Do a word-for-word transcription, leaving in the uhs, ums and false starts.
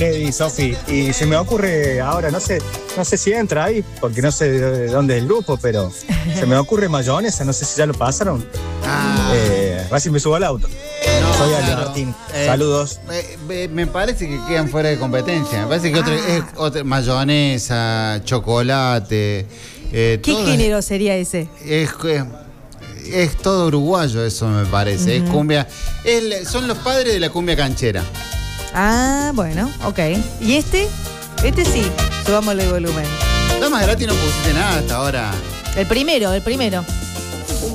Eddie, Sofi, y se me ocurre ahora, no sé, no sé si entra ahí, porque no sé de dónde es el grupo, pero se me ocurre mayonesa, no sé si ya lo pasaron. Ah. Eh, así me subo al auto. No, Soy Ale claro. Martín. Eh, Saludos. eh, eh, me parece que quedan fuera de competencia. Me parece que otra, Ah. es otra, mayonesa, chocolate. eh, ¿Qué todo género sería ese? Es, es, es todo uruguayo eso, me parece. Uh-huh. Es cumbia. Es la- son los padres de la cumbia canchera. Ah, bueno, ok. ¿Y este? Este sí, subámosle volumen. Damas gratis no pusiste nada hasta ahora. El primero, el primero.